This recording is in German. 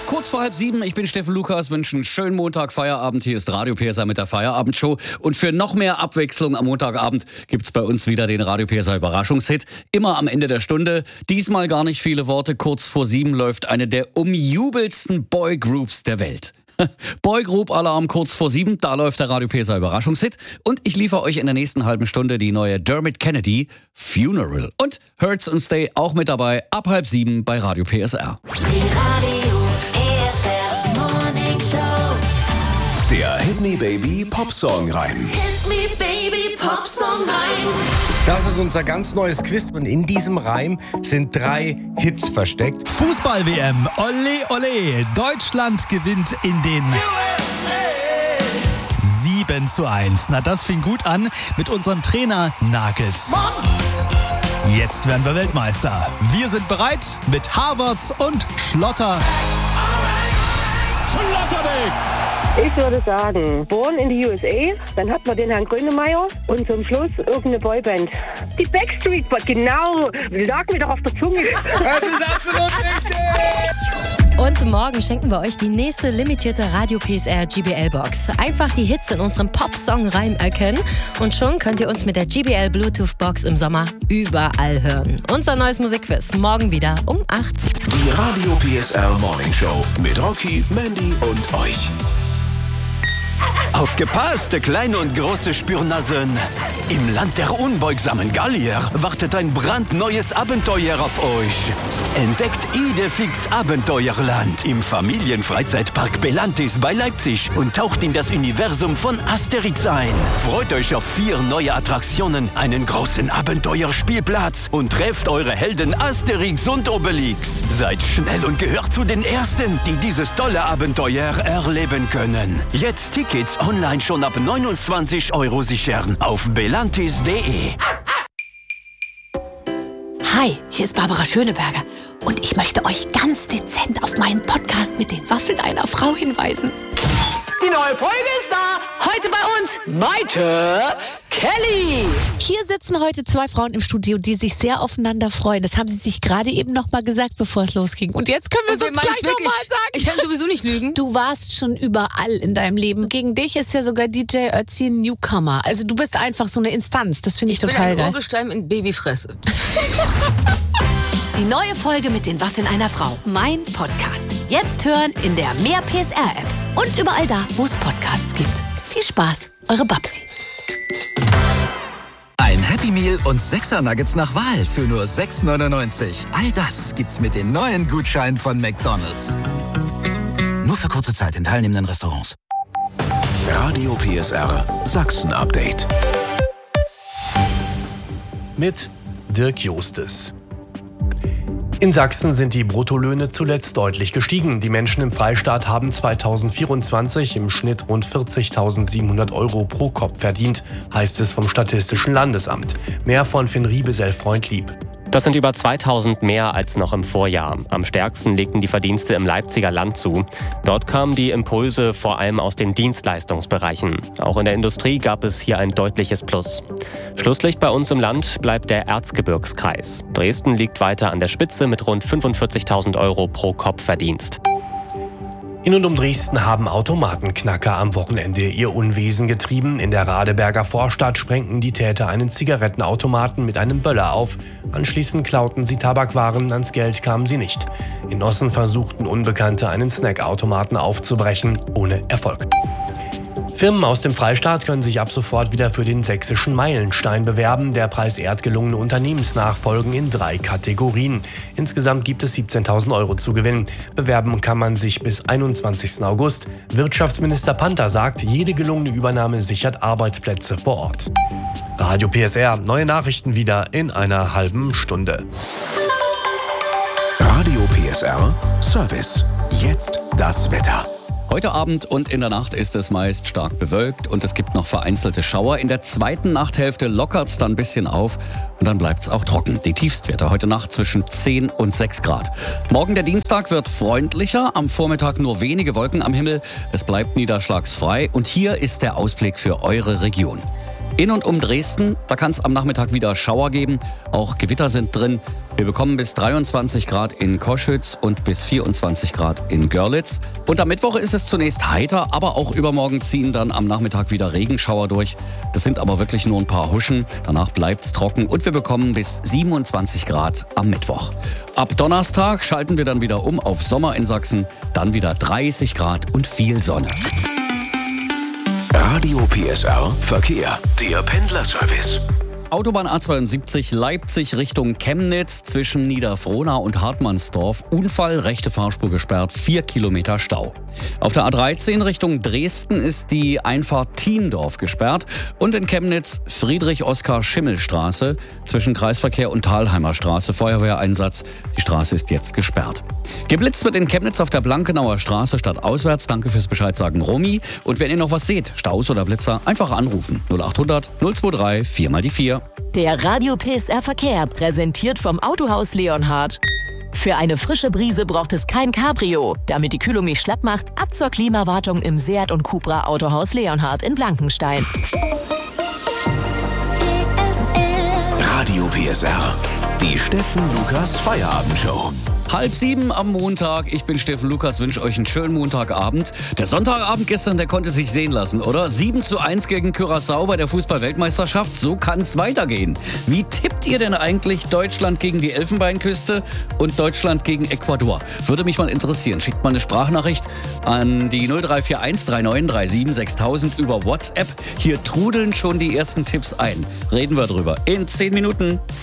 Kurz vor 6:30, ich bin Steffen Lukas, wünsche einen schönen Montag, Feierabend. Hier ist Radio PSR mit der Feierabendshow. Und für noch mehr Abwechslung am Montagabend gibt's bei uns wieder den Radio PSR Überraschungshit. Immer am Ende der Stunde. Diesmal gar nicht viele Worte. Kurz vor 7 läuft eine der umjubelsten Boygroups der Welt. Boygroup Alarm kurz vor 7, da läuft der Radio PSR Überraschungshit. Und ich liefere euch in der nächsten halben Stunde die neue Dermot Kennedy, Funeral. Und Hurts and Stay auch mit dabei, ab 6:30 bei Radio PSR. Die Radio PSR Morning Show. Der Hit Me Baby Popsong Reim. Hit me baby, Popsong Reim. Das ist unser ganz neues Quiz und in diesem Reim sind 3 Hits versteckt. Fußball-WM, ole ole, Deutschland gewinnt in den 7:1. Na, das fing gut an mit unserem Trainer Nagels. Jetzt werden wir Weltmeister. Wir sind bereit mit Havertz und Schlotter. Schlotterbeck! Ich würde sagen, Born in the USA, dann hat man den Herrn Grönemeyer und zum Schluss irgendeine Boyband. Die Backstreet Boys, genau, lag mir doch auf der Zunge. Das ist absolut richtig! Und morgen schenken wir euch die nächste limitierte Radio PSR GBL-Box. Einfach die Hits in unserem Pop-Song-Reim erkennen und schon könnt ihr uns mit der GBL Bluetooth-Box im Sommer überall hören. Unser neues Musikquiz morgen wieder um 8. Die Radio PSR Morning Show mit Rocky, Mandy und euch. Aufgepasst, kleine und große Spürnasen! Im Land der unbeugsamen Gallier wartet ein brandneues Abenteuer auf euch. Entdeckt Idefix Abenteuerland im Familienfreizeitpark Belantis bei Leipzig und taucht in das Universum von Asterix ein. Freut euch auf 4 neue Attraktionen, einen großen Abenteuerspielplatz und trefft eure Helden Asterix und Obelix. Seid schnell und gehört zu den Ersten, die dieses tolle Abenteuer erleben können. Jetzt Tickets online schon ab 29 € sichern auf belantis.de. Hi, hier ist Barbara Schöneberger und ich möchte euch ganz dezent auf meinen Podcast mit den Waffeln einer Frau hinweisen. Die neue Folge ist da. Heute bei uns Maite Kelly. Hier sitzen heute 2 Frauen im Studio, die sich sehr aufeinander freuen. Das haben sie sich gerade eben noch mal gesagt, bevor es losging. Und jetzt können wir es uns gleich noch mal sagen. Ich kann sowieso nicht lügen. Du warst schon überall in deinem Leben. Gegen dich ist ja sogar DJ Ötzi ein Newcomer. Also du bist einfach so eine Instanz. Das finde ich total geil. Ich bin ein Urgestein in Babyfresse. Die neue Folge mit den Waffeln einer Frau. Mein Podcast. Jetzt hören in der Mehr PSR-App. Und überall da, wo es Podcasts gibt. Viel Spaß, eure Babsi. Ein Happy Meal und 6er Nuggets nach Wahl für nur 6,99. All das gibt's mit den neuen Gutscheinen von McDonald's. Nur für kurze Zeit in teilnehmenden Restaurants. Radio PSR Sachsen Update. Mit Dirk Justes. In Sachsen sind die Bruttolöhne zuletzt deutlich gestiegen. Die Menschen im Freistaat haben 2024 im Schnitt rund 40.700 € pro Kopf verdient, heißt es vom Statistischen Landesamt. Mehr von Finn Riebesell-Freundlieb. Das sind über 2000 mehr als noch im Vorjahr. Am stärksten legten die Verdienste im Leipziger Land zu. Dort kamen die Impulse vor allem aus den Dienstleistungsbereichen. Auch in der Industrie gab es hier ein deutliches Plus. Schlusslicht bei uns im Land bleibt der Erzgebirgskreis. Dresden liegt weiter an der Spitze mit rund 45.000 € pro Kopf Verdienst. In und um Dresden haben Automatenknacker am Wochenende ihr Unwesen getrieben. In der Radeberger Vorstadt sprengten die Täter einen Zigarettenautomaten mit einem Böller auf. Anschließend klauten sie Tabakwaren, ans Geld kamen sie nicht. In Ossen versuchten Unbekannte einen Snackautomaten aufzubrechen, ohne Erfolg. Firmen aus dem Freistaat können sich ab sofort wieder für den sächsischen Meilenstein bewerben. Der Preis ehrt gelungene Unternehmensnachfolgen in 3 Kategorien. Insgesamt gibt es 17.000 € zu gewinnen. Bewerben kann man sich bis 21. August. Wirtschaftsminister Panther sagt, jede gelungene Übernahme sichert Arbeitsplätze vor Ort. Radio PSR, neue Nachrichten wieder in einer halben Stunde. Radio PSR Service. Jetzt das Wetter. Heute Abend und in der Nacht ist es meist stark bewölkt und es gibt noch vereinzelte Schauer. In der zweiten Nachthälfte lockert es dann ein bisschen auf und dann bleibt es auch trocken. Die Tiefstwerte heute Nacht zwischen 10 und 6 Grad. Morgen der Dienstag wird freundlicher, am Vormittag nur wenige Wolken am Himmel. Es bleibt niederschlagsfrei und hier ist der Ausblick für eure Region. In und um Dresden, da kann es am Nachmittag wieder Schauer geben. Auch Gewitter sind drin. Wir bekommen bis 23 Grad in Koschütz und bis 24 Grad in Görlitz. Und am Mittwoch ist es zunächst heiter, aber auch übermorgen ziehen dann am Nachmittag wieder Regenschauer durch. Das sind aber wirklich nur ein paar Huschen. Danach bleibt's trocken und wir bekommen bis 27 Grad am Mittwoch. Ab Donnerstag schalten wir dann wieder um auf Sommer in Sachsen. Dann wieder 30 Grad und viel Sonne. Radio PSR Verkehr. Der Pendlerservice. Autobahn A72 Leipzig Richtung Chemnitz zwischen Niederfrohnau und Hartmannsdorf. Unfall, rechte Fahrspur gesperrt, 4 Kilometer Stau. Auf der A13 Richtung Dresden ist die Einfahrt Thiendorf gesperrt. Und in Chemnitz Friedrich-Oskar-Schimmel-Straße zwischen Kreisverkehr und Thalheimer Straße. Feuerwehreinsatz. Die Straße ist jetzt gesperrt. Geblitzt wird in Chemnitz auf der Blankenauer Straße stadtauswärts. Danke fürs Bescheid sagen, Romy. Und wenn ihr noch was seht, Staus oder Blitzer, einfach anrufen. 0800 023 4 mal die 4. Der Radio PSR Verkehr, präsentiert vom Autohaus Leonhard. Für eine frische Brise braucht es kein Cabrio. Damit die Kühlung nicht schlapp macht, ab zur Klimawartung im Seat und Cupra Autohaus Leonhard in Blankenstein. Radio PSR. Die Steffen Lukas Feierabendshow. 6:30 am Montag. Ich bin Steffen Lukas, wünsche euch einen schönen Montagabend. Der Sonntagabend gestern, der konnte sich sehen lassen, oder? 7:1 gegen Curaçao bei der Fußball-Weltmeisterschaft. So kann's weitergehen. Wie tippt ihr denn eigentlich Deutschland gegen die Elfenbeinküste und Deutschland gegen Ecuador? Würde mich mal interessieren. Schickt mal eine Sprachnachricht an die 0341 3937 6000 über WhatsApp. Hier trudeln schon die ersten Tipps ein. Reden wir drüber in 10 Minuten.